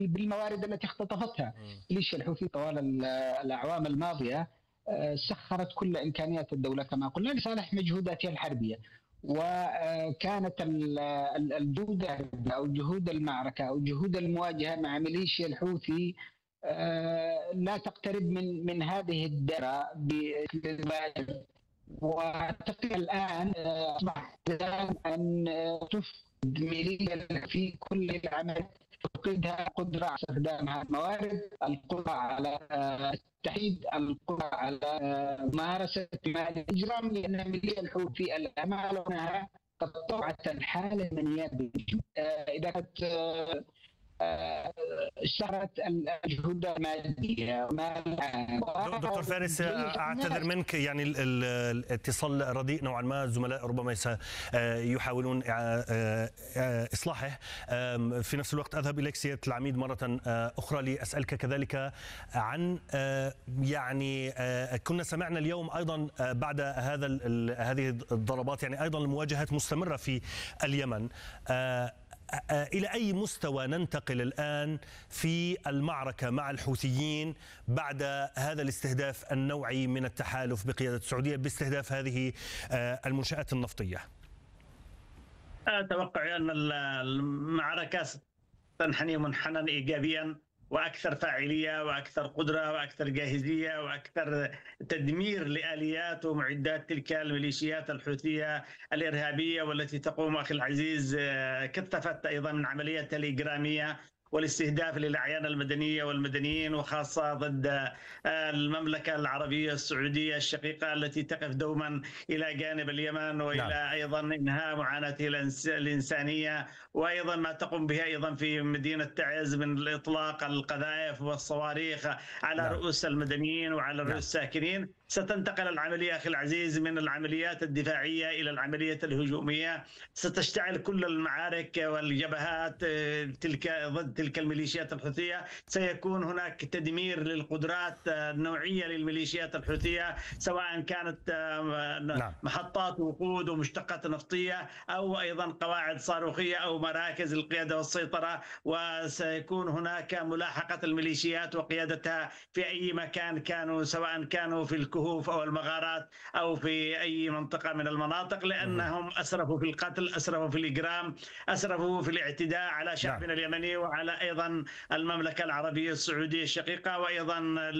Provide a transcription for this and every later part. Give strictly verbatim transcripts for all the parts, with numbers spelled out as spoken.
بالموارد التي اختطفتها ميليشيا الحوثي طوال الأعوام الماضية. سخرت كل إمكانيات الدولة كما قلنا لصالح مجهوداتها الحربية، وكانت الجودة أو جهود المعركة أو جهود المواجهة مع ميليشيا الحوثي لا تقترب من من هذه الدائرة. وأعتقد الآن أصبح أن تفقد ميليشيا في كل العمل، تفقدها قدرة على استخدام هذه الموارد، القدرة على التحديد، القدرة على ممارسة الإجرام، لأن ميليشيا الحوثي الآن أنها قد طبعت الحالة المنيات. إذا كانت اشتهرت الجهود الماديه. دكتور فارس، اعتذر منك، يعني الاتصال رديء نوعا ما، الزملاء ربما سيحاولون اصلاحه. في نفس الوقت اذهب اليك سياده العميد مره اخرى لاسالك كذلك عن، يعني كنا سمعنا اليوم ايضا بعد هذا هذه الضربات، يعني ايضا المواجهات مستمره في اليمن. إلى أي مستوى ننتقل الآن في المعركة مع الحوثيين بعد هذا الاستهداف النوعي من التحالف بقيادة السعودية باستهداف هذه المنشآت النفطية؟ أتوقع أن المعركة تنحني منحنى إيجابيا وأكثر فاعلية وأكثر قدرة وأكثر جاهزية وأكثر تدمير لآليات ومعدات تلك الميليشيات الحوثية الإرهابية، والتي تقوم أخي العزيز كثفت أيضا من عملياتها الإجرامية والاستهداف للأعيان المدنية والمدنيين، وخاصة ضد المملكة العربية السعودية الشقيقة التي تقف دوما إلى جانب اليمن، وإلى نعم. أيضا إنهاء معاناته الإنسانية، وأيضا ما تقوم به أيضا في مدينة تعز من إطلاق القذائف والصواريخ على نعم. رؤوس المدنيين وعلى رؤوس نعم. الساكنين. ستنتقل العملية أخي العزيز من العمليات الدفاعية إلى العملية الهجومية. ستشتعل كل المعارك والجبهات تلك ضد تلك الميليشيات الحوثية. سيكون هناك تدمير للقدرات النوعية للميليشيات الحوثية، سواء كانت نعم. محطات وقود ومشتقات نفطية، أو أيضا قواعد صاروخية أو مراكز القيادة والسيطرة. وسيكون هناك ملاحقة الميليشيات وقيادتها في أي مكان كانوا، سواء كانوا في الكهوف أو المغارات أو في أي منطقة من المناطق، لأنهم أسرفوا في القتل، أسرفوا في الإجرام، أسرفوا في الاعتداء على شعبنا نعم. اليمني وعلى أيضا المملكة العربية السعودية الشقيقة، وأيضا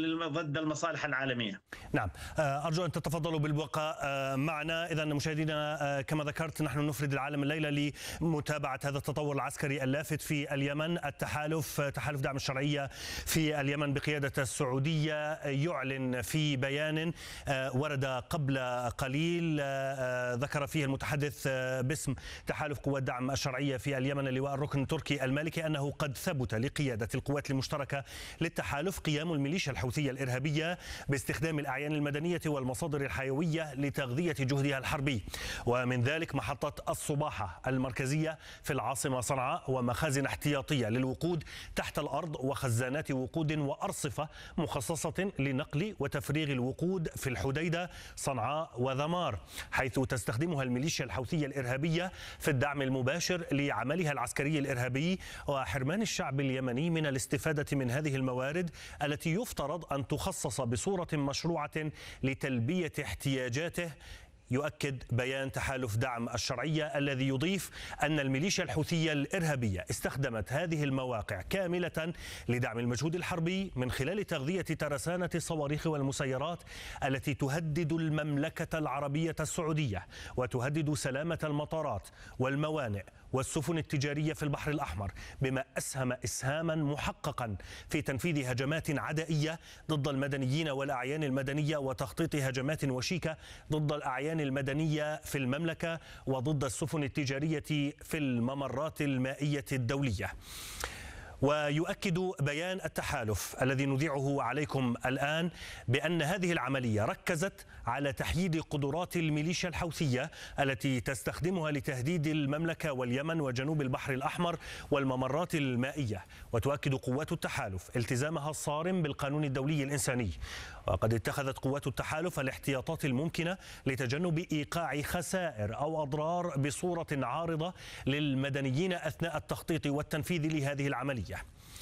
ضد المصالح العالمية. نعم، أرجو أن تتفضلوا بالبقاء معنا. إذا مشاهدينا، كما ذكرت، نحن نفرد العالم الليلة لمتابعة هذا التطور العسكري اللافت في اليمن. التحالف تحالف دعم الشرعية في اليمن بقيادة السعودية يعلن في بيان ورد قبل قليل، ذكر فيه المتحدث باسم تحالف قوات دعم الشرعية في اليمن اللواء الركن التركي المالكي أنه قد ثبت لقيادة القوات المشتركة للتحالف قيام الميليشيا الحوثية الإرهابية باستخدام الأعيان المدنية والمصادر الحيوية لتغذية جهدها الحربي، ومن ذلك محطة الصباحة المركزية في العاصمة صنعاء، ومخازن احتياطية للوقود تحت الأرض، وخزانات وقود وأرصفة مخصصة لنقل وتفريغ الوقود في الحديدة، صنعاء وذمار، حيث تستخدمها الميليشيا الحوثية الإرهابية في الدعم المباشر لعملها العسكري الإرهابي وحرمان الشعب اليمني من الاستفادة من هذه الموارد التي يفترض أن تخصص بصورة مشروعة لتلبية احتياجاته. يؤكد بيان تحالف دعم الشرعية الذي يضيف أن الميليشيا الحوثية الإرهابية استخدمت هذه المواقع كاملة لدعم المجهود الحربي من خلال تغذية ترسانة الصواريخ والمسيرات التي تهدد المملكة العربية السعودية وتهدد سلامة المطارات والموانئ والسفن التجارية في البحر الأحمر، بما أسهم إسهاما محققا في تنفيذ هجمات عدائية ضد المدنيين والأعيان المدنية، وتخطيط هجمات وشيكة ضد الأعيان المدنية في المملكة وضد السفن التجارية في الممرات المائية الدولية. ويؤكد بيان التحالف الذي نذيعه عليكم الآن بأن هذه العملية ركزت على تحييد قدرات الميليشيا الحوثية التي تستخدمها لتهديد المملكة واليمن وجنوب البحر الأحمر والممرات المائية. وتؤكد قوات التحالف التزامها الصارم بالقانون الدولي الإنساني، وقد اتخذت قوات التحالف الاحتياطات الممكنة لتجنب إيقاع خسائر أو أضرار بصورة عارضة للمدنيين أثناء التخطيط والتنفيذ لهذه العملية.